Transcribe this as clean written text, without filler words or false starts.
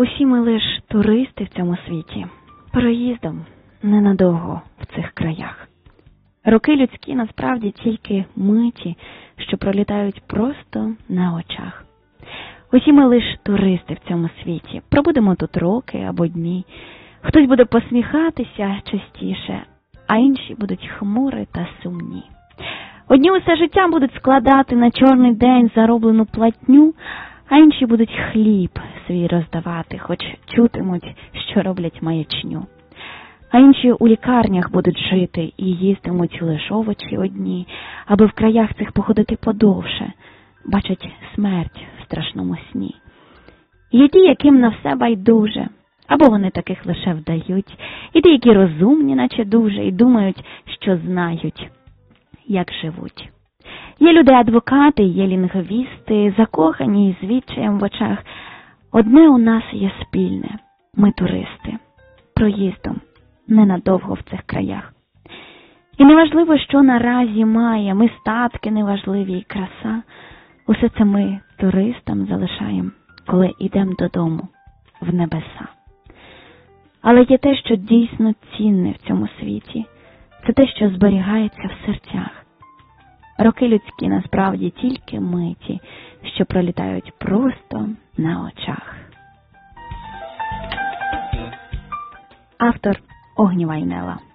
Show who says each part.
Speaker 1: Усі ми лиш туристи в цьому світі, проїздом ненадовго в цих краях. Роки людські насправді тільки миті, що пролітають просто на очах. Усі ми лиш туристи в цьому світі, пробудемо тут роки або дні. Хтось буде посміхатися частіше, а інші будуть хмури та сумні. Одні усе життя будуть складати на чорний день зароблену платню, а інші будуть хліб свій роздавати, хоч чутимуть, що роблять маячню. А інші у лікарнях будуть жити і їстимуть лише овочі одні, аби в краях цих походити подовше, бачать смерть в страшному сні. Є ті, яким на все байдуже, або вони таких лише вдають, і ті, які розумні, наче дуже, і думають, що знають, як живуть. Є люди-адвокати, є лінгвісти, закохані і з відчаєм в очах. Одне у нас є спільне – ми туристи, проїздом, ненадовго в цих краях. І неважливо, що наразі має, ми статки неважливі і краса. Усе це ми туристам залишаємо, коли йдемо додому, в небеса. Але є те, що дійсно цінне в цьому світі. Це те, що зберігається в серцях. Роки людські насправді тільки миті, що пролітають просто на очах. Автор Огнєва Інела.